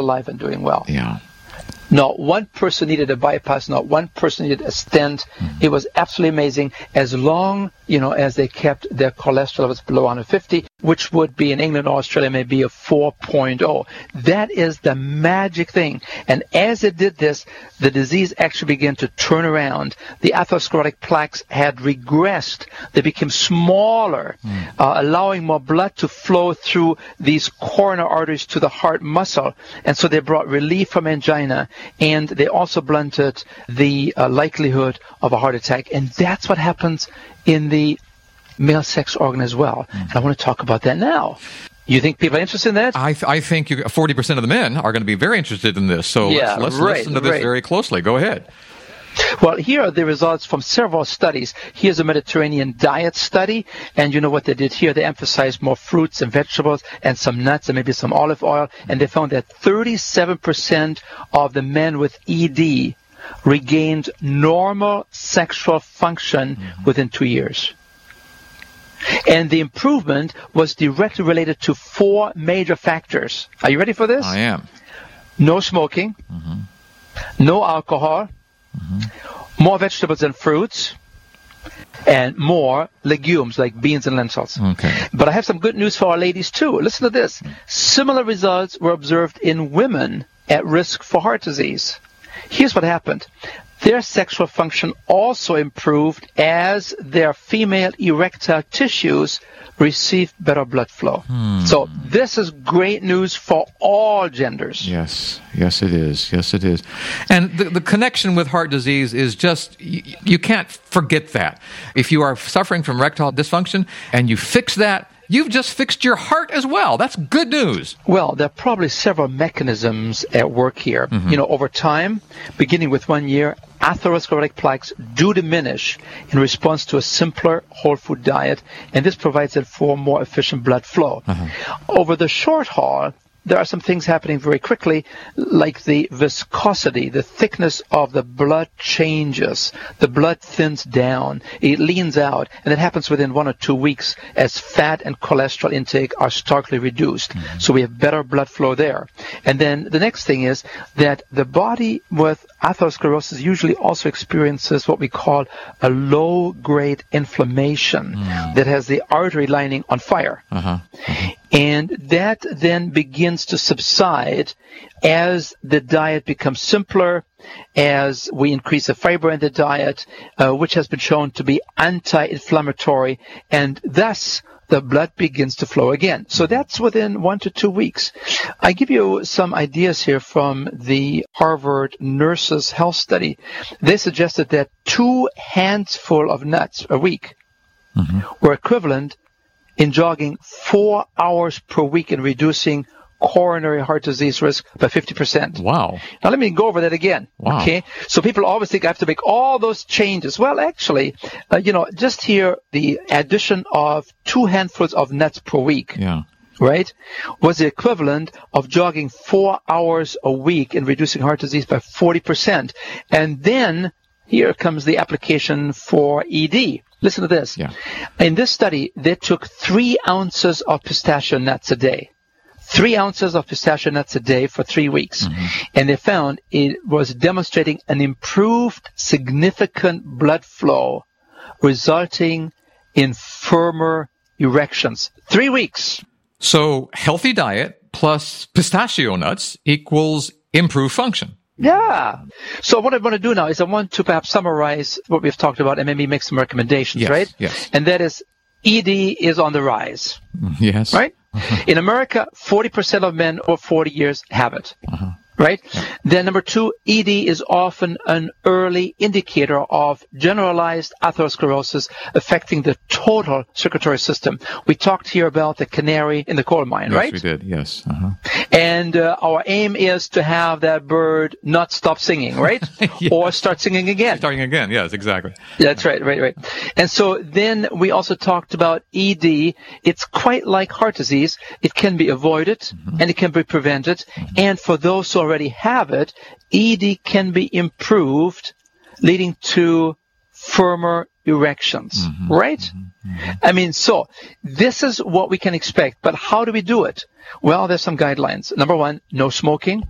alive and doing well. Yeah. Not one person needed a bypass, not one person needed a stent. It was absolutely amazing as long, as they kept their cholesterol levels below 150, which would be in England or Australia maybe a 4.0. That is the magic thing. And as it did this, the disease actually began to turn around. The atherosclerotic plaques had regressed. They became smaller, allowing more blood to flow through these coronary arteries to the heart muscle. And so they brought relief from angina. And they also blunted the likelihood of a heart attack. And that's what happens in the male sex organ as well. And I want to talk about that now. You think people are interested in that? I think 40% of the men are going to be very interested in this. So let's listen to this very closely. Go ahead. Well, here are the results from several studies. Here's a Mediterranean diet study, and you know what they did here? They emphasized more fruits and vegetables and some nuts and maybe some olive oil, and they found that 37% of the men with ED regained normal sexual function within 2 years. And the improvement was directly related to 4 major factors. Are you ready for this? I am. No smoking, no alcohol, more vegetables and fruits, and more legumes like beans and lentils. Okay. But I have some good news for our ladies too. Listen to this. Similar results were observed in women at risk for heart disease. Here's what happened. Their sexual function also improved as their female erectile tissues received better blood flow. So this is great news for all genders. Yes, it is. Yes, it is. And the connection with heart disease is just, you can't forget that. If you are suffering from erectile dysfunction and you fix that, you've just fixed your heart as well. That's good news. Well, there are probably several mechanisms at work here. Over time, beginning with 1 year, atherosclerotic plaques do diminish in response to a simpler whole food diet, and this provides it for more efficient blood flow. Over the short haul, there are some things happening very quickly, like the viscosity, the thickness of the blood changes. The blood thins down, it leans out, and that happens within 1 or 2 weeks as fat and cholesterol intake are starkly reduced. So we have better blood flow there. And then the next thing is that the body with atherosclerosis usually also experiences what we call a low-grade inflammation that has the artery lining on fire. And that then begins to subside as the diet becomes simpler, as we increase the fiber in the diet, which has been shown to be anti-inflammatory, and thus the blood begins to flow again. So that's within 1 to 2 weeks. I give you some ideas here from the Harvard Nurses Health Study. They suggested that 2 handfuls of nuts a week were equivalent in jogging 4 hours per week in reducing coronary heart disease risk by 50%. Wow. Now let me go over that again. Wow. Okay. So people always think I have to make all those changes. Well, actually, just here, the addition of 2 handfuls of nuts per week. Right, was the equivalent of jogging 4 hours a week in reducing heart disease by 40%. And then here comes the application for ED. Listen to this. In this study, they took 3 ounces of pistachio nuts a day. 3 ounces of pistachio nuts a day for 3 weeks. And they found it was demonstrating an improved significant blood flow, resulting in firmer erections. 3 weeks. So healthy diet plus pistachio nuts equals improved function. Yeah. So what I want to do now is I want to perhaps summarize what we've talked about and maybe make some recommendations, right? Yes. And that is ED is on the rise. Yes. Right? In America, 40% of men over 40 years have it. Right? Then number 2, ED is often an early indicator of generalized atherosclerosis affecting the total circulatory system. We talked here about the canary in the coal mine, right? Yes, we did. Yes. And our aim is to have that bird not stop singing, right? Or start singing again. Starting again, yes, exactly. That's right. And so then we also talked about ED. It's quite like heart disease. It can be avoided and it can be prevented. And for those who already have it, ED can be improved, leading to firmer erections, right? I mean, so this is what we can expect, but how do we do it? Well, there's some guidelines. Number 1, no smoking.